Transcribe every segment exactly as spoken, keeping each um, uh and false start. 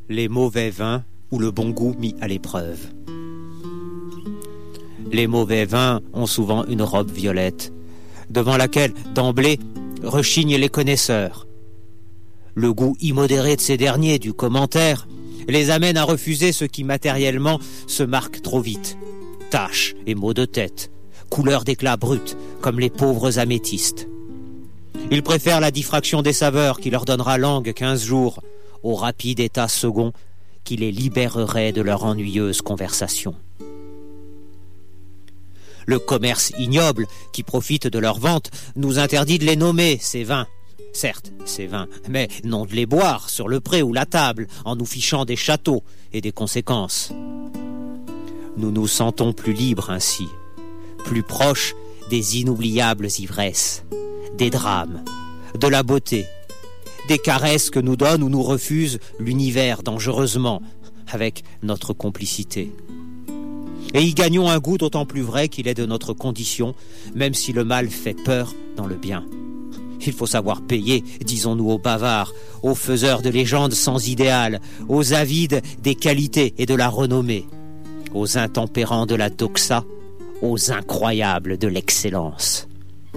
Les mauvais vins ou le bon goût mis à l'épreuve. Les mauvais vins ont souvent une robe violette, devant laquelle, d'emblée, rechignent les connaisseurs. Le goût immodéré de ces derniers, du commentaire, les amène à refuser ce qui matériellement se marque trop vite. Taches et maux de tête, couleurs d'éclat brut, comme les pauvres améthystes. Ils préfèrent la diffraction des saveurs qui leur donnera langue quinze jours, au rapide état second qui les libérerait de leur ennuyeuse conversation. Le commerce ignoble qui profite de leur vente nous interdit de les nommer, ces vins. Certes, ces vins, mais non de les boire sur le pré ou la table, en nous fichant des châteaux et des conséquences. Nous nous sentons plus libres ainsi, plus proches des inoubliables ivresses, des drames, de la beauté, des caresses que nous donne ou nous refuse l'univers dangereusement, avec notre complicité. Et y gagnons un goût d'autant plus vrai qu'il est de notre condition, même si le mal fait peur dans le bien. Il faut savoir payer, disons-nous aux bavards, aux faiseurs de légendes sans idéal, aux avides des qualités et de la renommée, aux intempérants de la doxa, aux incroyables de l'excellence.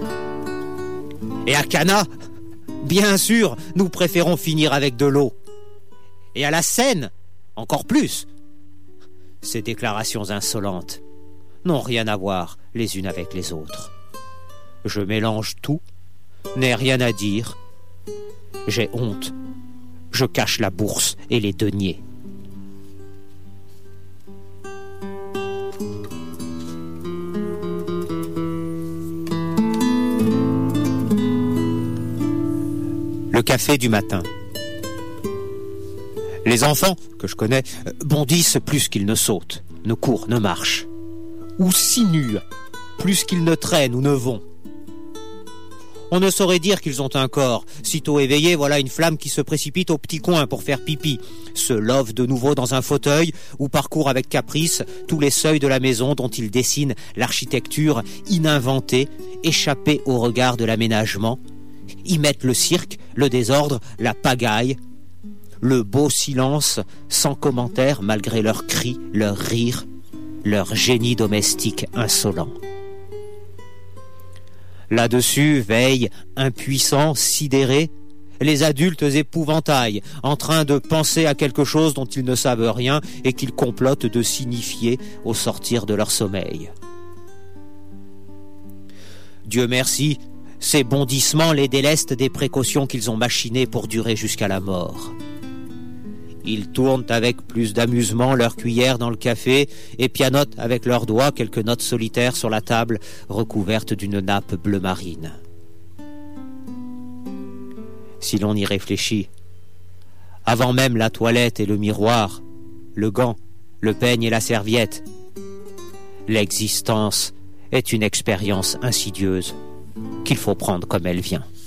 Et à Cana, bien sûr, nous préférons finir avec de l'eau. Et à la Seine, encore plus. Ces déclarations insolentes n'ont rien à voir les unes avec les autres. Je mélange tout, n'ai rien à dire. J'ai honte. Je cache la bourse et les deniers. Le café du matin. Les enfants, que je connais, bondissent plus qu'ils ne sautent, ne courent, ne marchent, ou sinuent plus qu'ils ne traînent ou ne vont. On ne saurait dire qu'ils ont un corps. Sitôt éveillés, voilà une flamme qui se précipite au petit coin pour faire pipi, se love de nouveau dans un fauteuil ou parcourt avec caprice tous les seuils de la maison dont ils dessinent l'architecture ininventée, échappée au regard de l'aménagement. Y mettent le cirque, le désordre, la pagaille, le beau silence sans commentaire malgré leurs cris, leurs rires, leur génie domestique insolent. Là-dessus veillent, impuissants, sidérés, les adultes épouvantails, en train de penser à quelque chose dont ils ne savent rien et qu'ils complotent de signifier au sortir de leur sommeil. Dieu merci, ces bondissements les délestent des précautions qu'ils ont machinées pour durer jusqu'à la mort. Ils tournent avec plus d'amusement leur cuillère dans le café et pianotent avec leurs doigts quelques notes solitaires sur la table recouverte d'une nappe bleu marine. Si l'on y réfléchit, avant même la toilette et le miroir, le gant, le peigne et la serviette, l'existence est une expérience insidieuse qu'il faut prendre comme elle vient.